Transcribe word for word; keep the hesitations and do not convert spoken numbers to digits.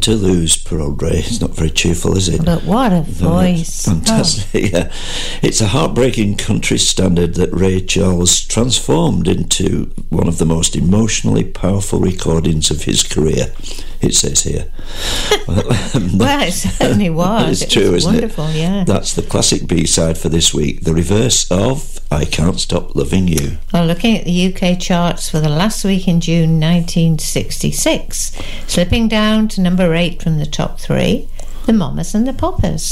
to lose, poor old Ray. It's not very cheerful, is it? But what a voice. No, fantastic, oh. Yeah. It's a heartbreaking country standard that Ray Charles transformed into one of the most emotionally powerful recordings of his career, it says here. Well, well it certainly was. It's it true, was isn't wonderful, it? Yeah. That's the classic B-side for this week, the reverse of I Can't Stop Loving You. Well, looking at the U K charts for the last week in June nineteen sixty-six, slipping down to number eight from the top three, the Mamas and the Poppers.